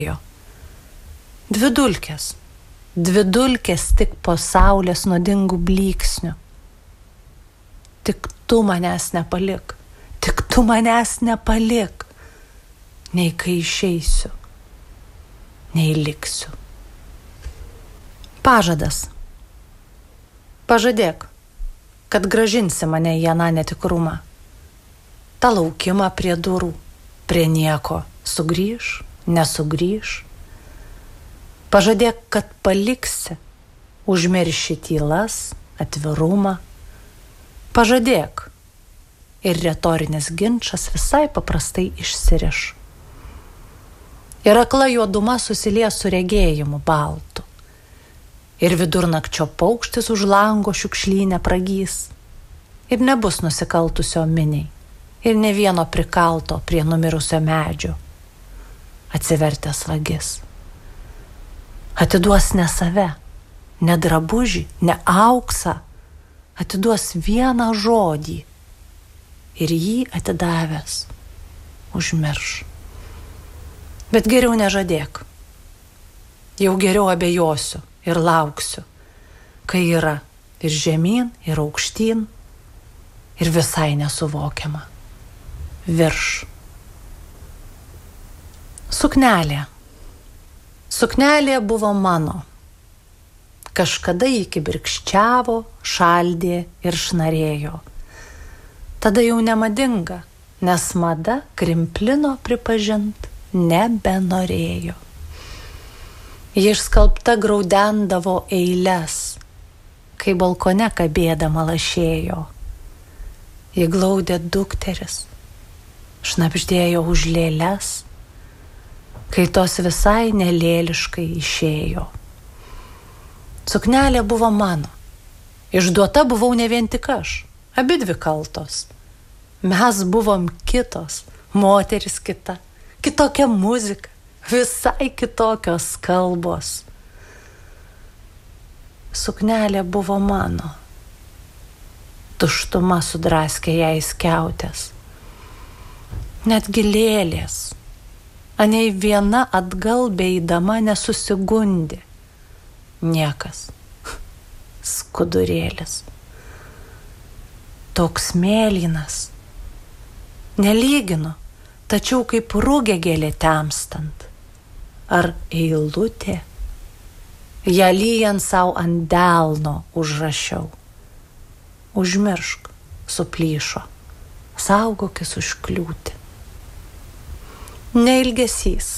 Dvi dulkės tik po saulės nuodingų blyksnių. Tik tu manęs nepalik, nei kai išeisiu, nei liksiu. Pažadas. Pažadėk, kad grąžinsi mane į aną netikrumą. Ta laukimą prie durų, prie nieko, sugrįš, nesugrįš. Pažadėk, kad paliksi, užmirši tylas, atvirumą. Pažadėk. Ir retorinis ginčas visai paprastai išsiriš. Ir akla juoduma susilies su regėjimu baltu. Ir vidurnakčio paukštis už lango šiukšlynę pragys. Ir nebus nusikaltusio miniai. Ir ne vieno prikalto prie numirusio medžio. Atsivertęs vagis. Atiduos ne save, ne drabužį, ne auksą. Atiduos vieną žodį. Ir jį atidavęs užmirš. Bet geriau nežadėk. Jau geriau abejosiu ir lauksiu, kai yra ir žemyn, ir aukštyn, ir visai nesuvokiama. Virš. Suknelė. Suknelė buvo mano. Kažkada jį kibirkščiavo, šaldė ir šnarėjo. Tada jau nemadinga, nes mada krimplino pripažint nebenorėjo. Ji išskalbta graudendavo eiles, kai balkone kabėdama lašėjo. Ji glaudė dukteris, šnabždėjo už lėles, kai tos visai nelėliškai išėjo. Suknelė buvo mano, išduota buvau ne vien tik aš, abidvi kaltos. Mes buvom kitos, moteris kita, kitokia muzika, visai kitokios kalbos. Suknelė buvo mano. Tuštuma sudraskė jai skiautės. Netgi lėlės. Anei viena atgal beidama nesusigundė. Niekas. Skudurėlis. Toks mėlynas. Nelyginu, tačiau kaip rugiagėlė temstant. Ar eilutė? Ja lyjant savo ant delno užrašiau. Užmiršk, suplyšo. Saugokis užkliūti. Neilgesys.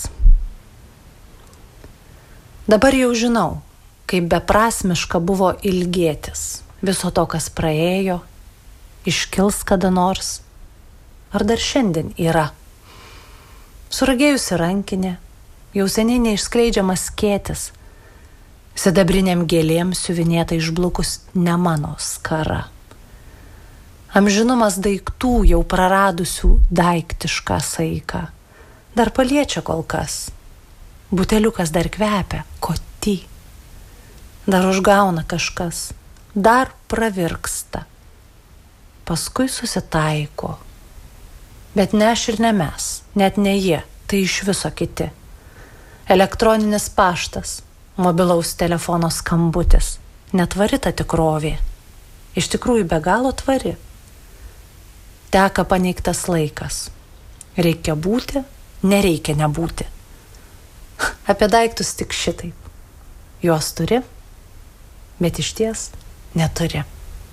Dabar jau žinau, kaip beprasmiška buvo ilgėtis. Viso to, kas praėjo, iškils kada nors. Ar dar šiandien yra. Suragėjusi rankinė, jau seniai neišskleidžiamas skėtis, sidabriniam gėlėm siuvinėta išblukus ne mano skara. Amžinumas daiktų jau praradusių daiktišką saiką. Dar paliečia kol kas. Buteliukas dar kvepia, koti. Dar užgauna kažkas, dar pravirksta. Paskui susitaiko. Bet ne aš ir ne mes, net ne jie, tai iš viso kiti. Elektroninis paštas, mobilaus telefono skambutis, netvari ta tikrovė. Iš tikrųjų be galo tvari. Teka paneigtas laikas. Reikia būti, nereikia nebūti. Apie daiktus tik šitaip. Juos turi, bet išties neturi.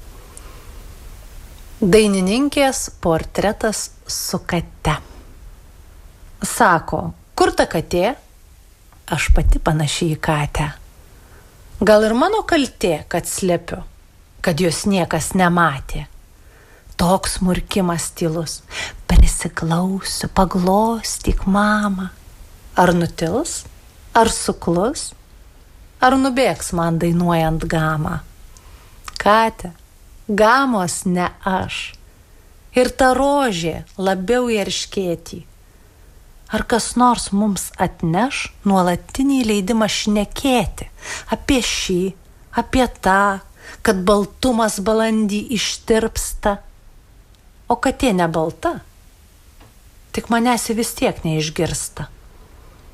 Dainininkės portretas su kate. Sako, kur ta katė? Aš pati panaši į katę. Gal ir mano kaltė, kad slepiu, kad jos niekas nematė. Toks murkimas tylus. Prisiklausiu, paglostyk mamą. Ar nutils? Ar suklus? Ar nubėgs man dainuojant gamą? Katė, gamos ne aš. Ir ta rožė labiau erškėtį. Ar kas nors mums atneš nuolatinį leidimą šnekėti apie šį, apie tą, kad baltumas balandį ištirpsta? O katė ne balta, tik manęs vis tiek neišgirsta.